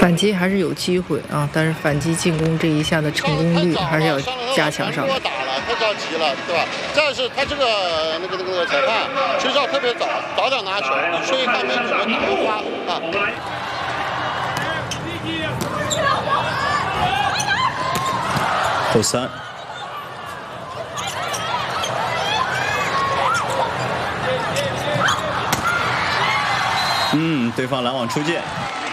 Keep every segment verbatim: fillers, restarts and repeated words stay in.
反击还是有机会啊，但是反击进攻这一下的成功率还是要加强上。 打了，太着急了，对吧？再是他这个那个那个那个裁判其实要特别早早点拿球，你吹他们只能打个花啊。 后三。嗯，对方拦网出界。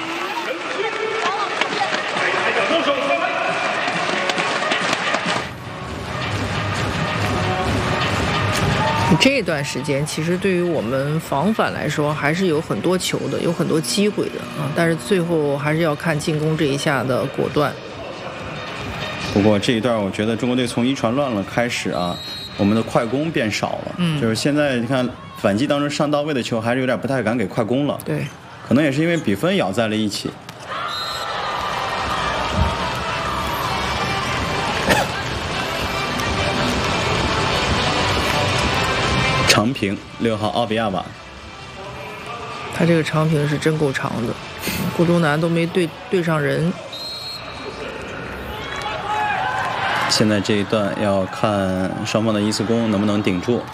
这段时间其实对于我们防反来说还是有很多球的，有很多机会的啊，但是最后还是要看进攻这一下的果断。 不过这一段我觉得中国队从一传乱了开始啊，我们的快攻变少了，嗯，就是现在你看反击当中上到位的球还是有点不太敢给快攻了， 对， 可能也是因为比分咬在了一起。长平六号奥比亚瓦， 他这个长平是真够长的，顾中南都没对对上人。 现在这一段要看双方的一次攻能不能顶住。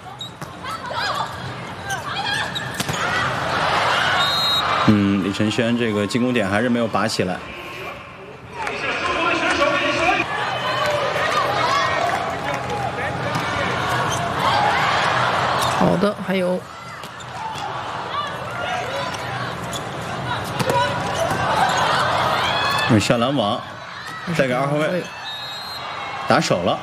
嗯，李承轩这个进攻点还是没有拔起来。 好的，还有有下拦网，再给二后卫打手了。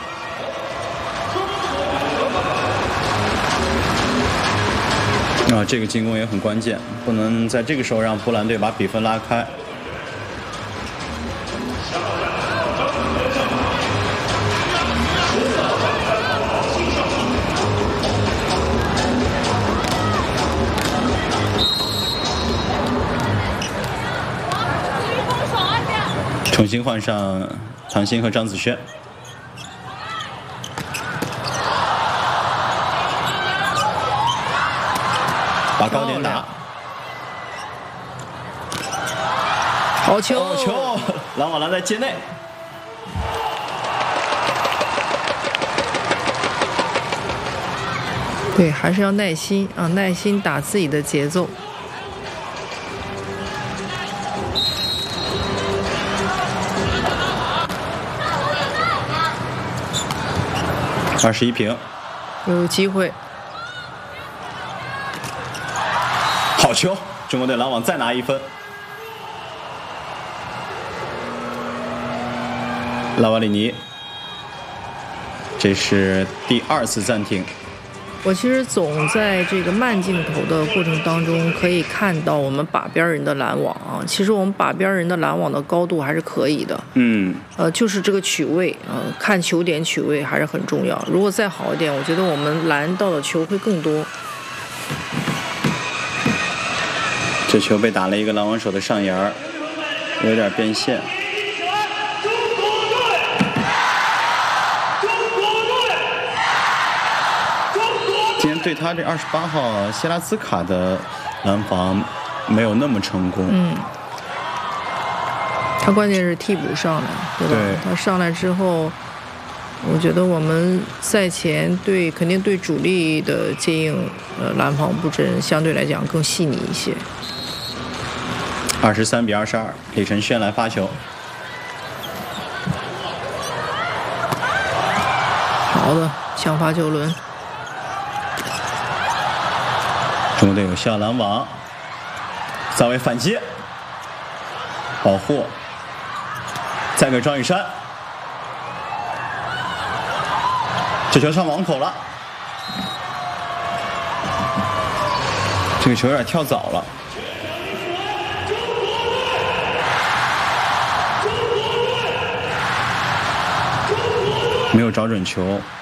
啊，这个进攻也很关键，不能在这个时候让波兰队把比分拉开。重新换上唐鑫和张子萱，把高点打， 好球！ 好球！拦网拦在界内。 对，还是要耐心啊，耐心打自己的节奏。 二十一平， 有机会。 好球！中国队拦网再拿一分。拉瓦里尼，这是第二次暂停。 我其实总在这个慢镜头的过程当中可以看到我们把边人的拦网啊，其实我们把边人的拦网的高度还是可以的， 嗯， 呃，就是这个取位，呃，看球点取位还是很重要。如果再好一点，我觉得我们拦到的球会更多。 这球被打了一个拦网手的上沿儿，有点变线。今天对他这二十八号谢拉兹卡的拦防没有那么成功。 嗯，他关键是替补上来，对吧？ 对， 他上来之后，我觉得我们赛前对肯定对主力的接应呃拦防布阵相对来讲更细腻一些。 二十三比二十二，李承轩来发球。 好的，抢发球轮。 中国队有效拦网，萨维反击，保护，再给庄宇珊，这球上网口了，这个球有点跳早了。没有找准球，